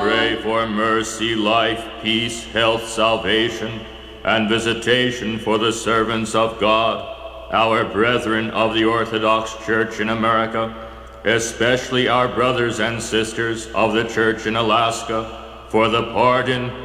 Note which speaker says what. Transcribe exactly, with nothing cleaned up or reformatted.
Speaker 1: pray for mercy, life, peace, health, salvation, and visitation for the servants of God, our brethren of the Orthodox Church in America, especially our brothers and sisters of the Church in Alaska, for the pardon,